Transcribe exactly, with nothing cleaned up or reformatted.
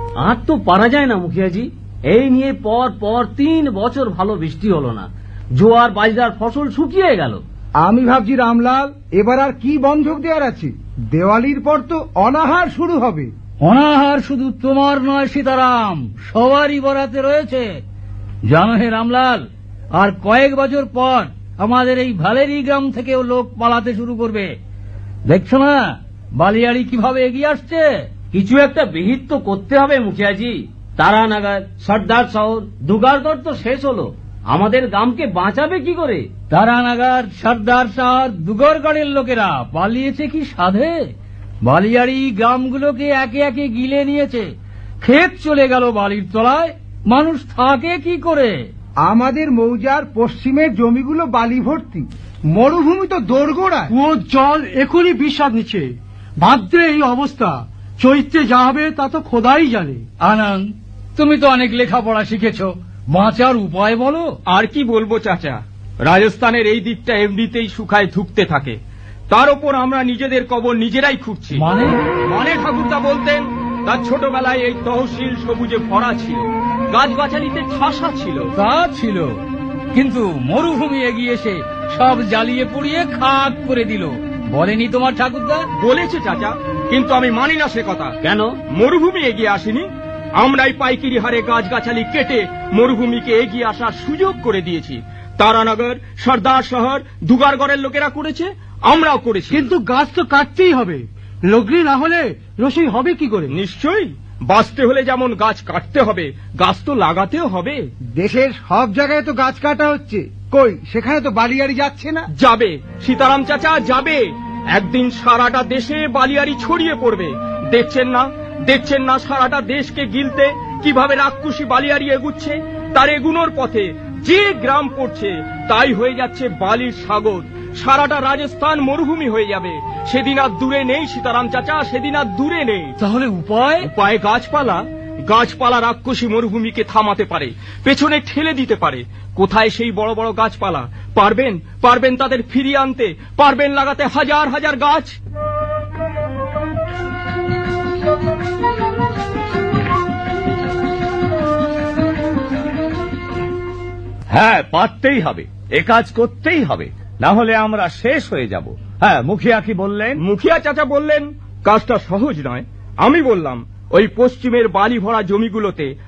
আর তো পারা যায় না মুখিয়াজি। এই নিয়ে পর পর তিন বছর ভালো বৃষ্টি হলো না, জোয়ার বাজরার ফসল শুকিয়ে গেল। আমি ভাবছি রামলাল, এবার আর কি বন্ধক দেওয়ার আছে? দেওয়ালির পর তো অনাহার শুরু হবে। অনাহার শুধু তোমার নয় সীতারাম, সবারই বরাতে রয়েছে। জানো হে রামলাল, আর কয়েক বছর পর আমাদের এই ভালেরি গ্রাম থেকেও লোক পালাতে শুরু করবে। দেখছো না বালিয়াড়ি কিভাবে এগিয়ে আসছে? কিছু একটা বিহিত তো করতে হবে মুখিয়াজি। তারানগর, সর্দার শহর, দুগারগড় তো শেষ হলো, আমাদের গ্রামকে বাঁচাবে কি করে? তারানগর, সর্দার শহর, দুগরগড়ের লোকেরা পালিয়েছে কি সাধে? বালিয়াড়ি গ্রামগুলোকে একে একে গিলে নিয়েছে, ক্ষেত চলে গেল বালির তলায়, মানুষ থাকে কি করে? আমাদের মৌজার পশ্চিমের জমিগুলো বালি ভর্তি, মরুভূমি তো দোরগোড়ায়। ও জল এখনই বিষাদ নিচ্ছে। ভাদ্রে এই অবস্থা, চৈত্রে যা হবে তা তো খোদাই জানে। আনন্দ, তুমি তো অনেক লেখাপড়া শিখেছ, বাঁচার উপায় বলো। আর কি বলবো চাচা, রাজস্থানের এই দিকটা এমনিতেই শুকায় ধুকতে থাকে, তার ওপর আমরা নিজেদের কবর নিজেরাই খুঁড়ছি। মানে মানে ঠাকুরদা বলতেন তার ছোটবেলায় এই তহসিল সবুজে ভরা ছিল, গাছগাছালিতে ঠাসা ছিল। তা ছিল, কিন্তু মরুভূমি এগিয়ে এসে সব জ্বালিয়ে পুড়িয়ে খাক করে দিল, বলেনি তোমার ঠাকুরদা? বলেছে চাচা, কিন্তু আমি মানি না সে কথা। কেন? মরুভূমি এগিয়ে আসেনি, আমরাই পাইকারি হারে গাছগাছালি কেটে মরুভূমিকে এগিয়ে আসার সুযোগ করে দিয়েছি। তারানগর, সর্দার শহর, দুগারগড়ের লোকেরা করেছে, আমরাও করেছি। কিন্তু গাছ তো কাটতেই হবে, লগ্নি না হলে রসই হবে কি করে? নিশ্চয়ই, বাঁচতে হলে যেমন গাছ কাটতে হবে, গাছ তো লাগাতেও হবে। দেশের সব জায়গায় তো গাছ কাটা হচ্ছে, কই সেখানে তো বালিয়াড়ি যাচ্ছে না? যাবে সীতারাম চাচা, যাবে। একদিন সারাটা দেশে বালিয়াড়ি ছড়িয়ে পড়বে। দেখছেন না, দেখছেন না সারাটা দেশকে গিলতে কিভাবে রাক্ষসী বালিয়াড়ি এগুচ্ছে। তার এগুনোর পথে যে গ্রাম পড়ছে তাই হয়ে যাচ্ছে বালির সাগর। সারাটা রাজস্থান মরুভূমি হয়ে যাবে। সেদিন আর দূরে নেই সীতারাম চাচা, সেদিন আর দূরে নেই। তাহলে উপায়? উপায় গাছপালা। গাছপালা রাক্ষসী মরুভূমিকে থামাতে পারে, পেছনে ঠেলে দিতে পারে। কোথায় সেই বড় বড় গাছপালা? পারবেন পারবেন তাদের ফিরিয়ে আনতে, পারবেন লাগাতে হাজার হাজার গাছ। হ্যাঁ, পারতেই হবে, এ কাজ করতেই হবে, না হলে আমরা শেষ হয়ে যাব। হ্যাঁ, মুখিয়া কি বললেন? মুখিয়া চাচা বললেন কাজটা সহজ নয়। আমি বললাম ওই পশ্চিমের বালি ভরা জমিগুলোতে